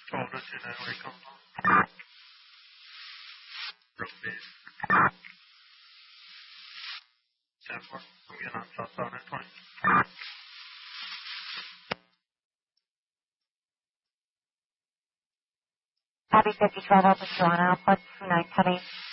12 to 2 9 wake up. Road base. 7-4. I'm getting on southbound at 20. Copy 5012 Alpha Joanna, Alpha 29 coming.